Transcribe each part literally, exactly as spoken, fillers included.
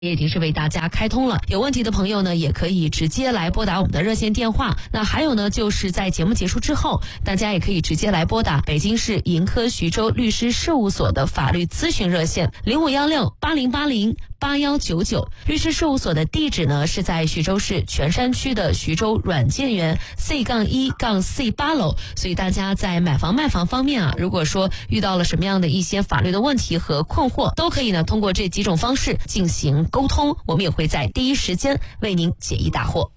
也已经是为大家开通了，有问题的朋友呢，也可以直接来拨打我们的热线电话。那还有呢，就是在节目结束之后，大家也可以直接来拨打北京市盈科徐州律师事务所的法律咨询热线零五幺六八零八零八幺九九。律师事务所的地址呢是在徐州市泉山区的徐州软件园 C 杠一杠 C 八楼。所以大家在买房卖房方面啊，如果说遇到了什么样的一些法律的问题和困惑，都可以呢通过这几种方式进行沟通，我们也会在第一时间为您解疑答惑。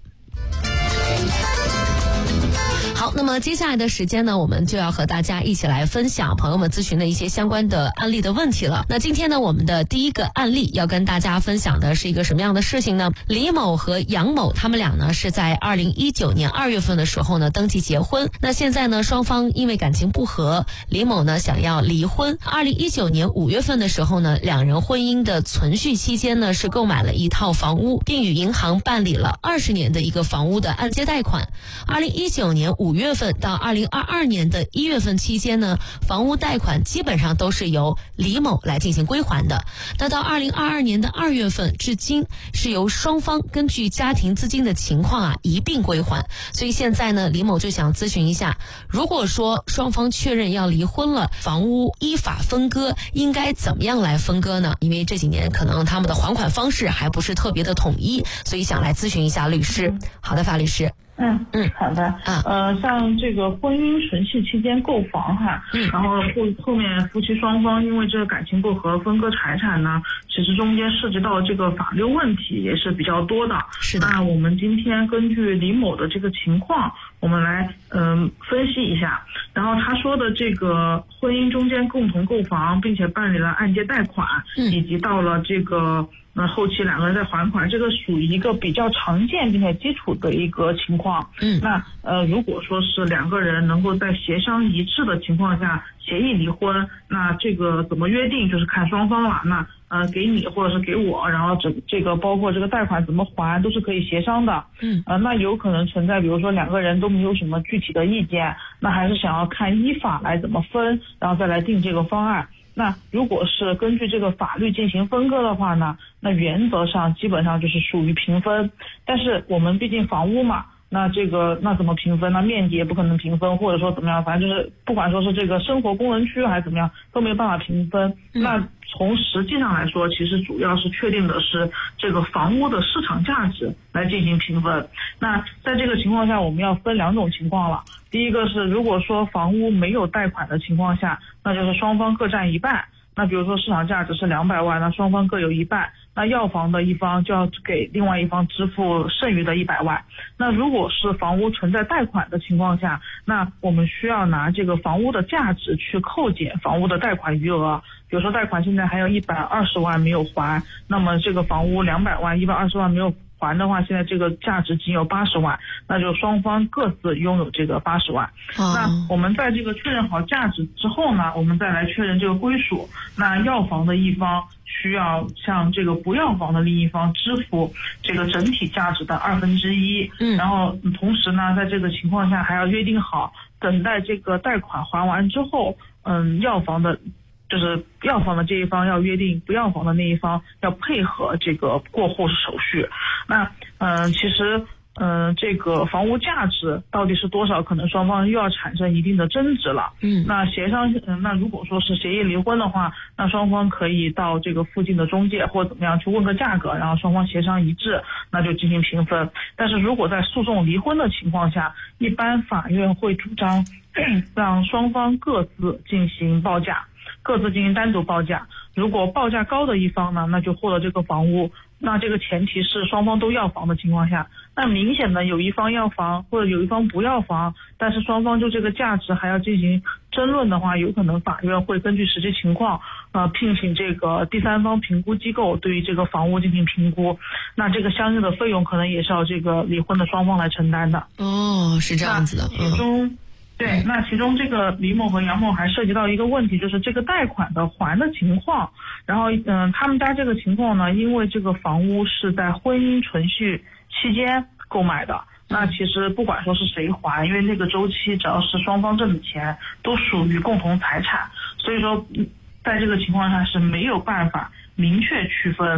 好，那么接下来的时间呢，我们就要和大家一起来分享朋友们咨询的一些相关的案例的问题了。那今天呢，我们的第一个案例要跟大家分享的是一个什么样的事情呢？李某和杨某他们俩呢是在二零一九年二月份的时候呢登记结婚。那现在呢，双方因为感情不和，李某呢想要离婚。二零一九年五月份的时候呢，两人婚姻的存续期间呢是购买了一套房屋，并与银行办理了二十年的一个房屋的按揭贷款。二零一九年五月份到二零二二年的一月份期间呢，房屋贷款基本上都是由李某来进行归还的。那到二零二二年的二月份至今，是由双方根据家庭资金的情况啊一并归还。所以现在呢，李某就想咨询一下，如果说双方确认要离婚了，房屋依法分割应该怎么样来分割呢？因为这几年可能他们的还款方式还不是特别的统一，所以想来咨询一下律师。好的，法律师。 嗯嗯，好的。啊，呃，像这个婚姻存续期间购房哈，嗯，然后后后面夫妻双方因为这个感情不和分割财产呢，其实中间涉及到这个法律问题也是比较多的。 是的。 那我们今天根据李某的这个情况，我们来嗯、呃、分析一下。然后他说的这个婚姻中间共同购房，并且办理了按揭贷款，嗯，以及到了这个。那后期两个人在还款，这个属于一个比较常见并且基础的一个情况。嗯，那呃，如果说是两个人能够在协商一致的情况下协议离婚，那这个怎么约定就是看双方了。那呃，给你或者是给我，然后这这个包括这个贷款怎么还都是可以协商的。嗯，呃，那有可能存在，比如说两个人都没有什么具体的意见，那还是想要看依法来怎么分，然后再来定这个方案。那如果是根据这个法律进行分割的话呢，那原则上基本上就是属于平分。但是我们毕竟房屋嘛，那这个那怎么平分？那面积也不可能平分，或者说怎么样，反正就是不管说是这个生活功能区还是怎么样，都没有办法平分。嗯、那从实际上来说，其实主要是确定的是这个房屋的市场价值来进行平分。那在这个情况下，我们要分两种情况了。第一个是，如果说房屋没有贷款的情况下，那就是双方各占一半。那比如说市场价值是两百万，那双方各有一半，那要房的一方就要给另外一方支付剩余的一百万。那如果是房屋存在贷款的情况下，那我们需要拿这个房屋的价值去扣减房屋的贷款余额。比如说贷款现在还有一百二十万没有还，那么这个房屋两百万，一百二十万没有还的话，现在这个价值仅有八十万，那就双方各自拥有这个八十万。哦、那我们在这个确认好价值之后呢，我们再来确认这个归属。那要房的一方需要向这个不要房的另一方支付这个整体价值的二分之一。嗯，然后同时呢，在这个情况下还要约定好，等待这个贷款还完之后，嗯，要房的。就是要房的这一方要约定不要房的那一方要配合这个过户手续。那嗯、呃，其实嗯、呃，这个房屋价值到底是多少，可能双方又要产生一定的争执了。嗯，那协商，嗯，那如果说是协议离婚的话，那双方可以到这个附近的中介或者怎么样去问个价格，然后双方协商一致，那就进行平分。但是如果在诉讼离婚的情况下，一般法院会主张让双方各自进行报价。各自进行单独报价，如果报价高的一方呢，那就获得这个房屋。那这个前提是双方都要房的情况下，那明显的有一方要房或者有一方不要房，但是双方就这个价值还要进行争论的话，有可能法院会根据实际情况，呃，聘请这个第三方评估机构对于这个房屋进行评估。那这个相应的费用可能也是要这个离婚的双方来承担的。 哦，是这样子的。 其中。嗯对，那其中这个李某和杨某还涉及到一个问题，就是这个贷款的还的情况。然后，嗯，他们家这个情况呢，因为这个房屋是在婚姻存续期间购买的，那其实不管说是谁还，因为那个周期只要是双方挣的钱，都属于共同财产，所以说，在这个情况下是没有办法明确区分。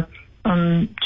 嗯。